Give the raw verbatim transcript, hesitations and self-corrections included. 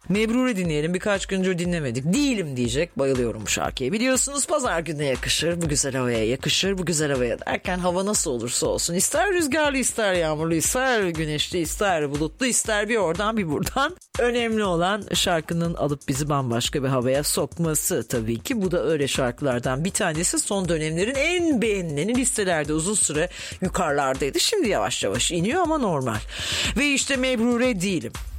Mebrure dinleyelim. Birkaç gündür dinlemedik. Değilim diyecek. Bayılıyorum bu şarkıya. Biliyorsunuz pazar gününe yakışır. Bu güzel havaya yakışır. Bu güzel havaya derken hava nasıl olursa olsun. İster rüzgarlı, ister yağmurlu, ister güneşli, ister bulutlu, ister bir oradan bir buradan. Önemli olan şarkının alıp bizi bambaşka bir havaya sokması tabii ki. Bu da öyle şarkılardan bir tanesi. Son dönemlerin en beğenileni, listelerde uzun süre yukarılardaydı. Şimdi yavaş yavaş iniyor ama normal. Ve işte Mebrure değilim.